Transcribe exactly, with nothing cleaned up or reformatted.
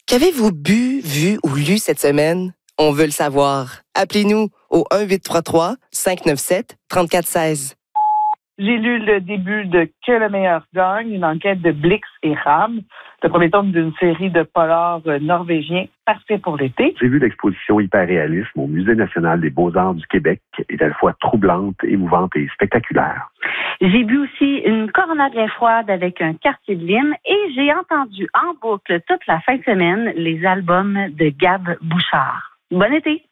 Qu'avez-vous bu, vu ou lu cette semaine? On veut le savoir. Appelez-nous au un huit trois trois cinq neuf sept trois quatre un six. J'ai lu le début de Que le meilleur gagne, une enquête de Blix et Ram, le premier tome d'une série de polars norvégiens parfaits pour l'été. J'ai vu l'exposition Hyperréalisme au Musée national des beaux-arts du Québec, qui est à la fois troublante, émouvante et spectaculaire. J'ai bu aussi une Corona bien froide avec un quartier de lime et j'ai entendu en boucle toute la fin de semaine les albums de Gab Bouchard. Bon été!